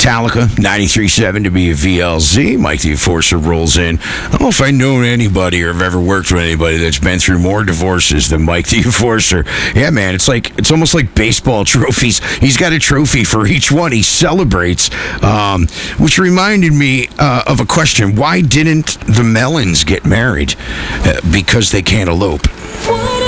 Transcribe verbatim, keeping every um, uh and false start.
Metallica, ninety-three point seven W V L Z. Mike the Enforcer rolls in. I don't know if I know anybody or have ever worked with anybody that's been through more divorces than Mike the Enforcer. Yeah, man, it's like it's almost like baseball trophies. He's got a trophy for each one he celebrates, um, which reminded me uh, of a question. Why didn't the Melons get married? Uh, because they can't elope. What